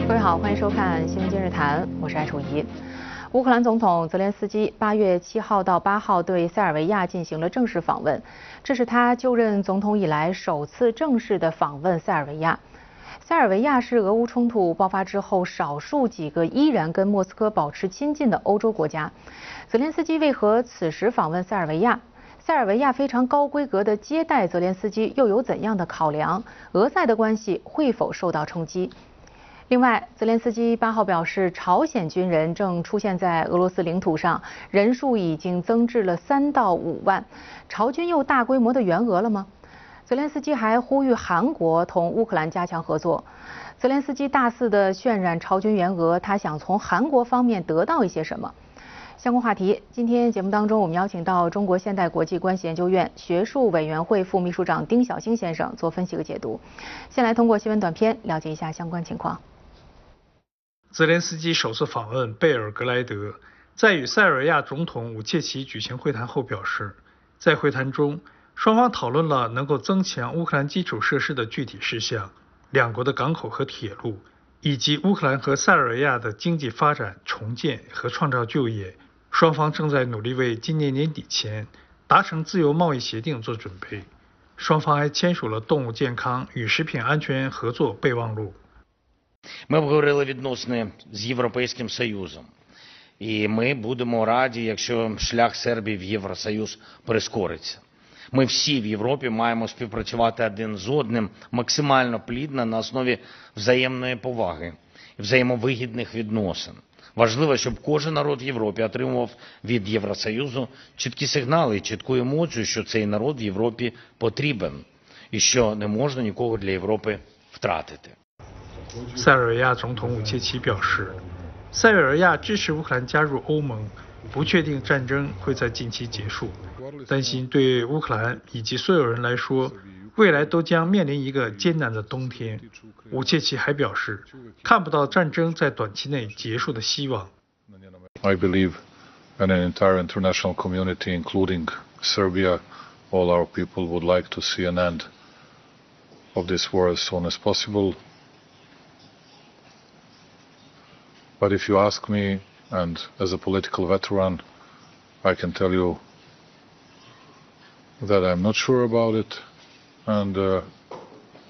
各位好，欢迎收看《新闻今日谈》，我是艾楚怡。乌克兰总统泽连斯基8月7号到8号对塞尔维亚进行了正式访问，这是他就任总统以来首次正式的访问塞尔维亚。塞尔维亚是俄乌冲突爆发之后少数几个依然跟莫斯科保持亲近的欧洲国家。泽连斯基为何此时访问塞尔维亚？塞尔维亚非常高规格的接待泽连斯基又有怎样的考量？俄塞的关系会否受到冲击？另外，泽连斯基8号表示，朝鲜军人正出现在俄罗斯领土上，人数已经增至了3到5万。朝军又大规模的援俄了吗？泽连斯基还呼吁韩国同乌克兰加强合作。泽连斯基大肆的渲染朝军援俄，他想从韩国方面得到一些什么？相关话题，今天节目当中我们邀请到中国现代国际关系研究院学术委员会副秘书长丁晓星先生做分析和解读。先来通过新闻短片了解一下相关情况。 泽连斯基首次访问贝尔格莱德，在与塞尔维亚总统武切奇举行会谈后表示，在会谈中，双方讨论了能够增强乌克兰基础设施的具体事项，两国的港口和铁路，以及乌克兰和塞尔维亚的经济发展、重建和创造就业。双方正在努力为今年年底前达成自由贸易协定做准备。双方还签署了动物健康与食品安全合作备忘录。 Ми обговорили відносини з Європейським Союзом, і ми будемо раді, якщо шлях Сербії в Євросоюз прискориться. Ми всі в Європі маємо співпрацювати один з одним максимально плідно на основі взаємної поваги і взаємовигідних відносин. Важливо, щоб кожен народ в Європі отримував від Євросоюзу чіткі сигнали і чітку емоцію, що цей народ в Європі потрібен і що не можна нікого для Європи втратити. 塞尔维亚总统武切奇表示，塞尔维亚支持乌克兰加入欧盟，不确定战争会在近期结束，担心对乌克兰以及所有人来说，未来都将面临一个艰难的冬天。武切奇还表示，看不到战争在短期内结束的希望。 I believe and an entire international community, including Serbia, all our people would like to see an end of this war as soon as possible. But if you ask me, and as a political veteran, I can tell you that I'm not sure about it, and